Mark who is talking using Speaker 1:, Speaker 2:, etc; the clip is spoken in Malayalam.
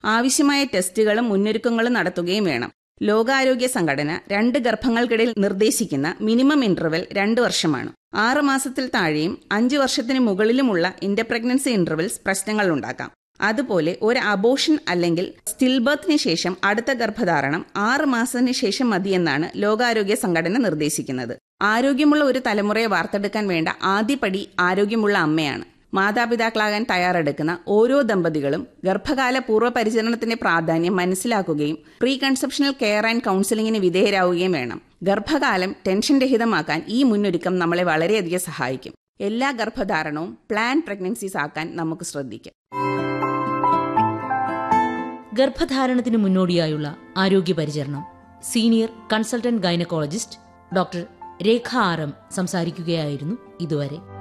Speaker 1: ആവശ്യമായ ടെസ്റ്റുകളും മുന്നൊരുക്കങ്ങളും നടത്തുകയും വേണം. ലോകാരോഗ്യ സംഘടന 2 ഗർഭങ്ങൾക്കിടയിൽ നിർദ്ദേശിക്കുന്ന മിനിമം ഇന്റർവെൽ 2 വർഷമാണ്. 6 മാസത്തിൽ താഴെയും 5 വർഷത്തിന് മുകളിലുമുള്ള ഇന്റർപ്രഗ്നൻസി ഇന്റർവെൽസ് പ്രശ്നങ്ങളുണ്ടാക്കാം. അതുപോലെ ഒരു അബോർഷൻ അല്ലെങ്കിൽ സ്റ്റിൽ ബർത്തിന് ശേഷം അടുത്ത ഗർഭധാരണം 6 മാസത്തിന് ശേഷം മതിയെന്നാണ് ലോകാരോഗ്യ സംഘടന നിർദ്ദേശിക്കുന്നത്. ആരോഗ്യമുള്ള ഒരു തലമുറയെ വാർത്തെടുക്കാൻ വേണ്ട ആദ്യപടി ആരോഗ്യമുള്ള അമ്മയാണ്. മാതാപിതാക്കളാകാൻ തയ്യാറെടുക്കുന്ന ഓരോ ദമ്പതികളും ഗർഭകാല പൂർവ്വപരിചരണത്തിന്റെ പ്രാധാന്യം മനസ്സിലാക്കുകയും പ്രീ കൺസെപ്ഷണൽ കെയർ ആൻഡ് കൗൺസിലിംഗിന് വിധേയരാവുകയും വേണം. ഗർഭകാലം ടെൻഷൻ രഹിതമാക്കാൻ ഈ മുന്നൊരുക്കം നമ്മളെ വളരെയധികം സഹായിക്കും. എല്ലാ ഗർഭധാരണവും പ്ലാൻ പ്രഗ്നൻസീസ് ആക്കാൻ നമുക്ക് ശ്രദ്ധിക്കാം.
Speaker 2: ഗർഭധാരണത്തിന് മുന്നോടിയായുള്ള ആരോഗ്യ പരിചരണം സീനിയർ കൺസൾട്ടന്റ് ഗൈനക്കോളജിസ്റ്റ് ഡോക്ടർ രേഖ RM സംസാരിക്കുകയായിരുന്നു ഇതുവരെ.